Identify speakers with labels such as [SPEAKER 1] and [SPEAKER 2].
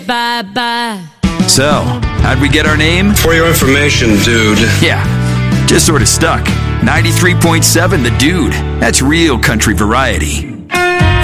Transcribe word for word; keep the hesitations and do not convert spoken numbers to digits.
[SPEAKER 1] Bye-bye.
[SPEAKER 2] So, how'd we get our name?
[SPEAKER 3] For your information, dude.
[SPEAKER 2] Yeah, just sort of stuck. ninety-three point seven The Dude. That's real country variety.